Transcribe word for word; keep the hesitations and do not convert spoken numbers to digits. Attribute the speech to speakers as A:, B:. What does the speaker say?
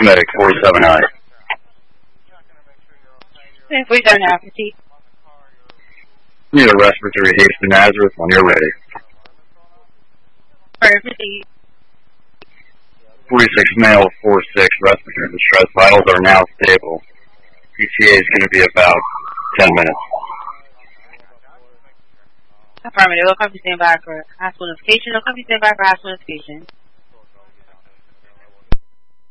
A: Medic forty-seven I.
B: forty-seven I, proceed.
A: Need a respiratory haste to Nazareth when you're ready.
B: Proceed.
A: forty-six male, four six respiratory distress. Vitals are now stable. P T A is going to be about ten minutes.
B: Affirmative. Will come to stand by for hospital notification. Will come to stand by for hospital notification.